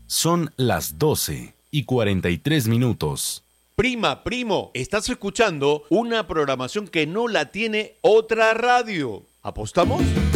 Son las 12:43. Prima, primo, estás escuchando una programación que no la tiene otra radio. ¿Apostamos?